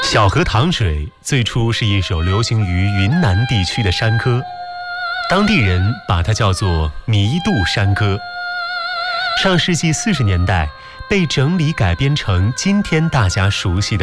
小河淌水最初是一首流行于云南地区的山歌，当地人把它叫做弥渡山歌。上世纪40年代被整理改编成今天大家熟悉的